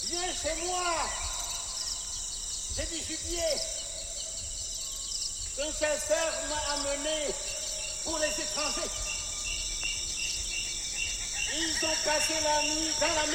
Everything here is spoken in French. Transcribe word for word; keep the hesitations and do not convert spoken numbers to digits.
Viens chez moi. J'ai du gibier qu'un chasseur m'a amené pour les étrangers. Ils ont passé la nuit dans la